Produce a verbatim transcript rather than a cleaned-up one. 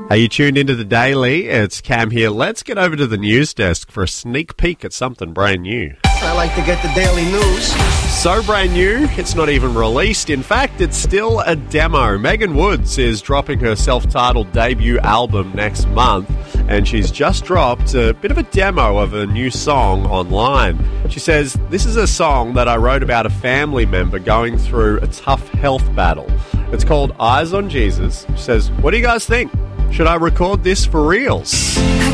Are you tuned into the Daily? It's Cam here. Let's get over to the news desk for a sneak peek at something brand new. I like to get the daily news. So brand new, it's not even released. In fact, it's still a demo. Megan Woods is dropping her self-titled debut album next month, and she's just dropped a bit of a demo of a new song online. She says, "This is a song that I wrote about a family member going through a tough health battle. It's called Eyes on Jesus." She says, "What do you guys think? Should I record this for reals?"